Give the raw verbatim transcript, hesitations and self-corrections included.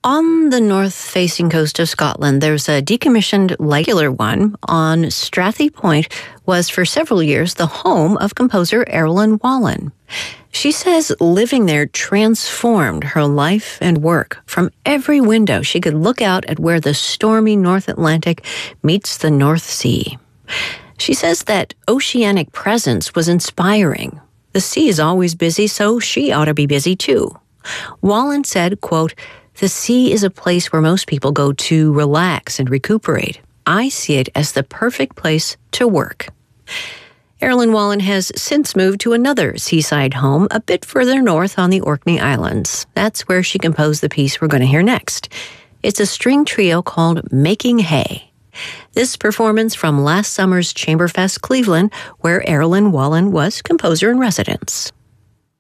On the north-facing coast of Scotland, there's a decommissioned light-killer one on Strathy Point, was for several years the home of composer Erilyn Wallen. She says living there transformed her life and work. From every window, she could look out at where the stormy North Atlantic meets the North Sea. She says that oceanic presence was inspiring. The sea is always busy, so she ought to be busy too. Wallen said, quote, "The sea is a place where most people go to relax and recuperate. I see it as the perfect place to work." Erilyn Wallen has since moved to another seaside home a bit further north on the Orkney Islands. That's where she composed the piece we're going to hear next. It's a string trio called Making Hay. This performance from last summer's Chamberfest Cleveland, where Erilyn Wallen was composer in residence.